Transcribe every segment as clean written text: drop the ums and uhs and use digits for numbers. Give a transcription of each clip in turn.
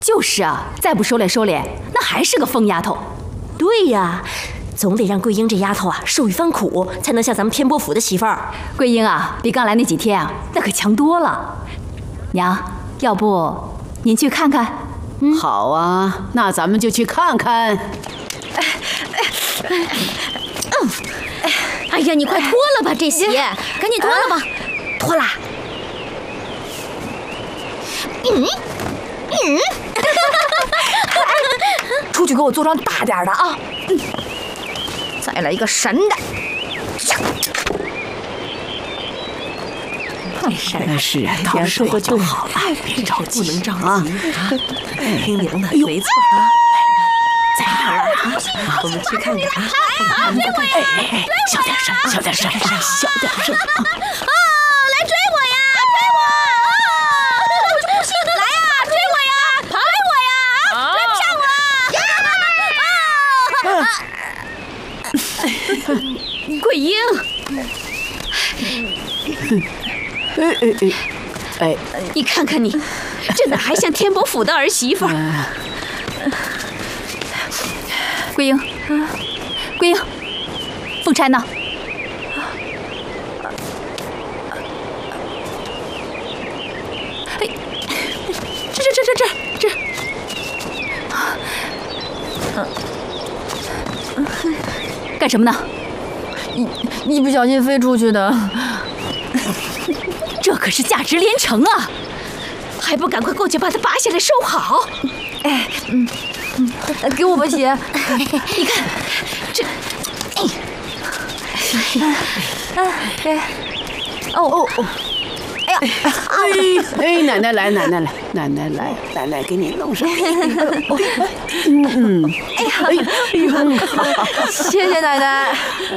就是啊，再不收敛收敛，那还是个疯丫头。 对呀，总得让桂英这丫头啊受一番苦，才能像咱们天波府的媳妇儿。 桂英啊，比刚来那几天啊，那可强多了。娘，要不您去看看？ 好啊，那咱们就去看看。 哎呀，你快脱了吧这鞋，赶紧脱了吧，脱啦！ 出去给我做双大点的啊！再来一个神的。 是啊， 点睡过就好了， 别着急，不能着啊！ 听娘的，没错啊。在哪儿啊？我们去看看啊！ 追我呀！小点声，小点声，小点声！ 啊！来追我呀！追我！啊！不行，来呀！追我呀！追我呀！啊！追不上我！ 桂英，你看看你，这哪还像天伯府的儿媳妇？桂英，桂英，凤钗呢？哎，这，干什么呢？ 一不小心飞出去的。 这可是价值连城啊！还不赶快过去把它拔下来收好！ 哎，给我把鞋。 你看，这， 哎呀， 哎，奶奶来，奶奶来，奶奶来，奶奶给你弄上。 哎呦，谢谢奶奶。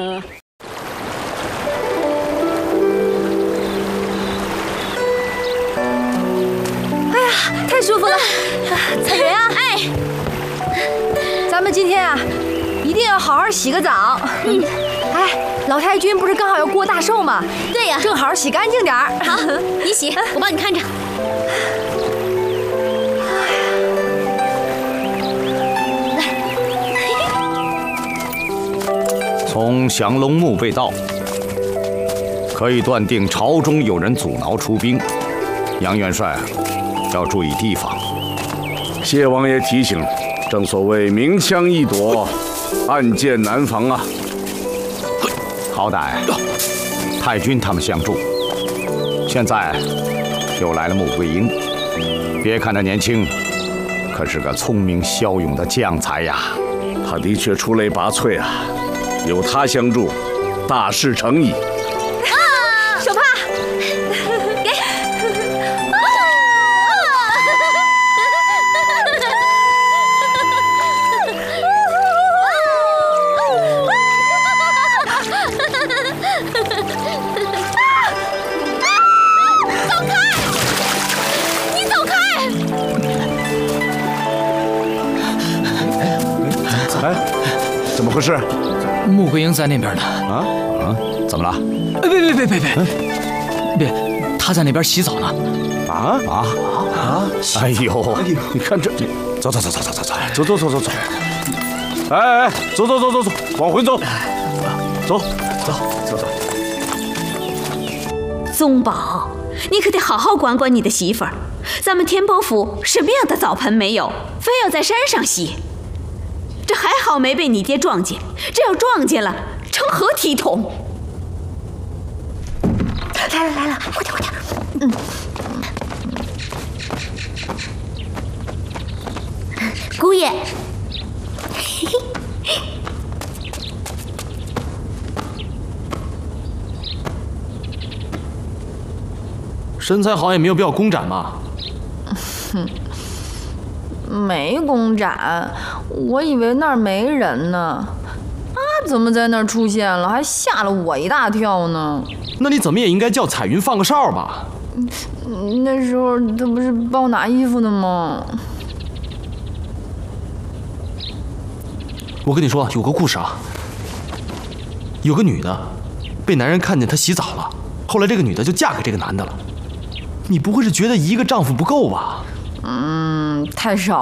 太舒服了，彩云啊！哎，咱们今天啊，一定要好好洗个澡。哎，老太君不是刚好要过大寿吗？ 对呀， 正好洗干净点儿。 好，你洗，我帮你看着。 从降龙墓被盗，可以断定朝中有人阻挠出兵。杨元帅要注意提防。 谢王爷提醒，正所谓明枪易躲，暗箭难防啊。 好歹太君他们相助，现在又来了穆桂英。别看他年轻，可是个聪明骁勇的将才呀。 他的确出类拔萃啊，有他相助，大事成矣。 手帕， 给。 哎，怎么回事？ 穆桂英在那边呢。 怎么了？ 别，她在那边洗澡呢。 哎呦， 你看这，走。哎，走，往回走。走。 宗宝，你可得好好管管你的媳妇儿。咱们天波府什么样的澡盆没有，非要在山上洗？这还好没被你爹撞见，这要撞见了，成何体统？ 来了，快点。姑爷， 身材好也没有必要公展嘛。 没公展，我以为那儿没人呢。他怎么在那儿出现了，还吓了我一大跳呢？ 那你怎么也应该叫彩云放个哨吧？ 那时候他不是帮我拿衣服呢吗？ 我跟你说，有个故事啊。有个女的，被男人看见她洗澡了，后来这个女的就嫁给这个男的了。你不会是觉得一个丈夫不够吧？ 太少